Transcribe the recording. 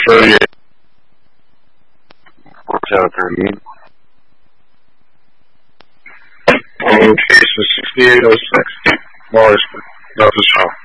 38. Works out 38. Case is 6806. Morris, Dr. Shaw.